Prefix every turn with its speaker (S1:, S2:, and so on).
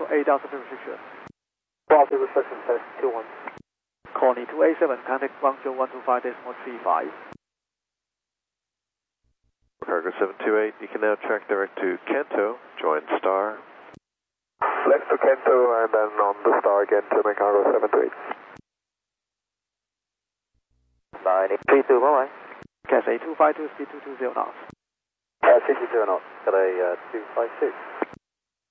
S1: A Delta restriction.
S2: Delta restriction test 21.
S1: Connie 287, contact Guangzhou 125.35.
S3: Cargo 728, you can now track direct to Kanto, join Star.
S2: Left to Kanto and then on the Star again to my cargo 728.
S4: 932, bye-bye.
S1: Cathay 252, speed 220 knots.
S4: 220 knots, Cathay 256.